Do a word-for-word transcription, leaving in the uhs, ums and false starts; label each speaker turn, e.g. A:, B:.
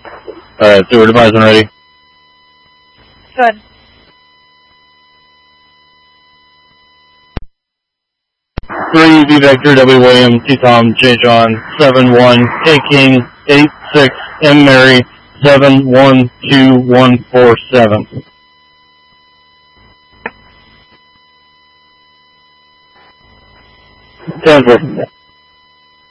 A: Alright, Steward advising ready.
B: Good.
A: three, V Vector, W William, T Tom, J John, seven one, A King, eight six, M Mary, seven one two one four seven. ten four.